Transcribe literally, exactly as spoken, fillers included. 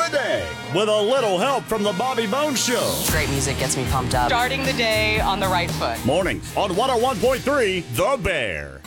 the day with a little help from the Bobby Bones Show. Great music gets me pumped up. Starting the day on the right foot. Mornings on one oh one point three The Bear.